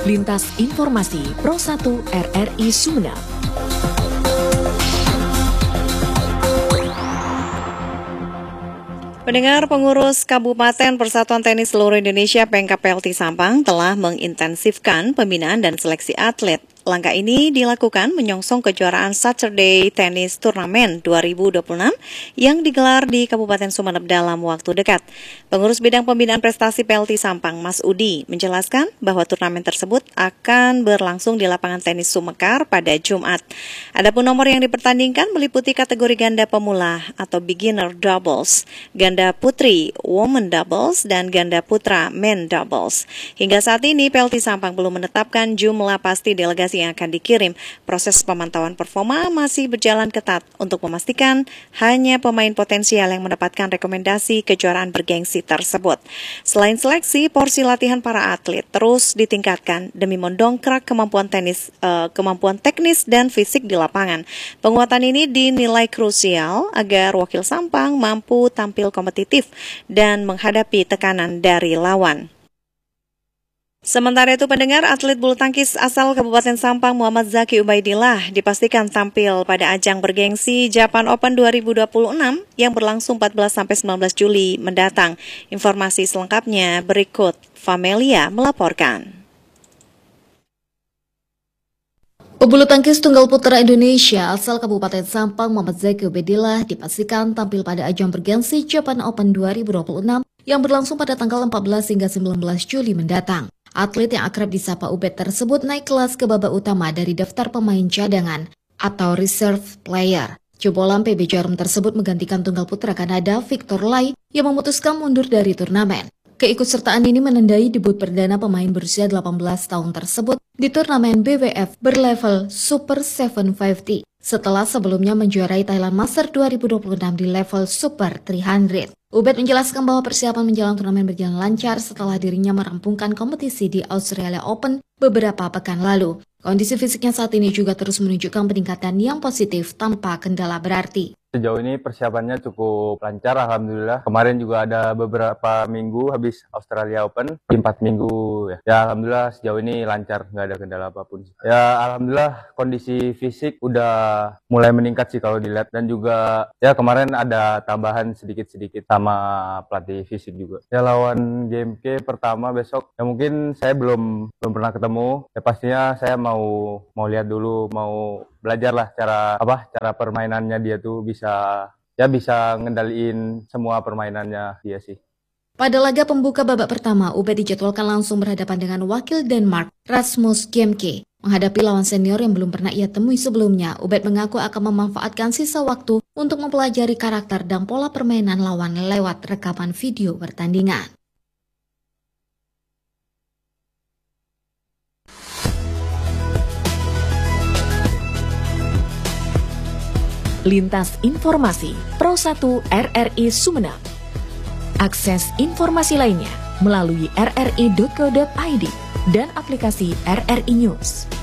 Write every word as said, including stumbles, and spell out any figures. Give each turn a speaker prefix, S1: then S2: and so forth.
S1: Lintas Informasi Pro satu R R I Sumeneb.
S2: Pendengar, pengurus Kabupaten Persatuan Tenis Seluruh Indonesia P N K P L T Sampang telah mengintensifkan pembinaan dan seleksi atlet. Langkah ini dilakukan menyongsong kejuaraan Saturday Tennis Turnamen dua ribu dua puluh enam yang digelar di Kabupaten Sumeneb dalam waktu dekat. Pengurus Bidang Pembinaan Prestasi P L T Sampang, Mas Udi, menjelaskan bahwa turnamen tersebut akan berlangsung di lapangan tenis Sumekar pada Jumat. Adapun nomor yang dipertandingkan meliputi kategori ganda pemula atau beginner doubles, ganda putri women doubles, dan ganda putra men doubles. Hingga saat ini P L T Sampang belum menetapkan jumlah pasti delegasi yang akan dikirim. Proses pemantauan performa masih berjalan ketat untuk memastikan hanya pemain potensial yang mendapatkan rekomendasi kejuaraan bergengsi tersebut. Selain seleksi, porsi latihan para atlet terus ditingkatkan demi mendongkrak kemampuan tenis, uh, kemampuan teknis dan fisik di lapangan. Penguatan ini dinilai krusial agar wakil Sampang mampu tampil kompetitif dan menghadapi tekanan dari lawan. Sementara itu, pendengar, atlet bulu tangkis asal Kabupaten Sampang Muhammad Zaki Ubaidillah dipastikan tampil pada ajang bergengsi Japan Open dua ribu dua puluh enam yang berlangsung empat belas sampai sembilan belas Juli mendatang. Informasi selengkapnya berikut, Famelia melaporkan.
S3: Pebulu tangkis tunggal putra Indonesia asal Kabupaten Sampang Muhammad Zaki Ubaidillah dipastikan tampil pada ajang bergengsi Japan Open dua ribu dua puluh enam yang berlangsung pada tanggal empat belas hingga sembilan belas Juli mendatang. Atlet yang akrab disapa Ubed tersebut naik kelas ke babak utama dari daftar pemain cadangan atau reserve player. Jebolan P B Jarum tersebut menggantikan tunggal putra Kanada Victor Lai yang memutuskan mundur dari turnamen. Keikutsertaan ini menandai debut perdana pemain berusia delapan belas tahun tersebut di turnamen B W F berlevel Super tujuh ratus lima puluh setelah sebelumnya menjuarai Thailand Master dua ribu dua puluh enam di level Super tiga ratus. Ubed menjelaskan bahwa persiapan menjelang turnamen berjalan lancar setelah dirinya merampungkan kompetisi di Australia Open beberapa pekan lalu. Kondisi fisiknya saat ini juga terus menunjukkan peningkatan yang positif tanpa kendala berarti.
S4: Sejauh ini persiapannya cukup lancar, alhamdulillah. Kemarin juga ada beberapa minggu habis Australia Open, empat minggu ya. Ya alhamdulillah sejauh ini lancar, nggak ada kendala apapun. Ya alhamdulillah kondisi fisik udah mulai meningkat sih kalau dilihat, dan juga ya kemarin ada tambahan sedikit-sedikit sama pelatih fisik juga. Ya lawan G M K pertama besok, ya mungkin saya belum belum pernah ketemu. Ya pastinya saya mau mau lihat dulu, mau belajar lah cara apa cara permainannya dia tuh bisa ya bisa ngendaliin semua permainannya dia sih.
S3: Pada laga pembuka babak pertama, Ubed dijadwalkan langsung berhadapan dengan wakil Denmark Rasmus Gemke. Menghadapi lawan senior yang belum pernah ia temui sebelumnya, Ubed mengaku akan memanfaatkan sisa waktu untuk mempelajari karakter dan pola permainan lawan lewat rekaman video pertandingan.
S1: Lintas Informasi Pro satu R R I Sumeneb. Akses informasi lainnya melalui r r i dot co dot i d dan aplikasi R R I News.